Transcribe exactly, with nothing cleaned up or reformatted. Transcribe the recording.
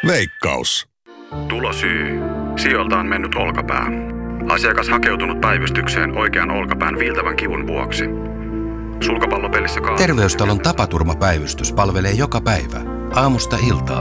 Veikkaus. Tulosyy. Sijoilta on mennyt olkapää. Asiakas hakeutunut päivystykseen oikean olkapään viiltävän kivun vuoksi. Sulkapallopelissä kaa... Terveystalon tapaturmapäivystys palvelee joka päivä. Aamusta iltaan.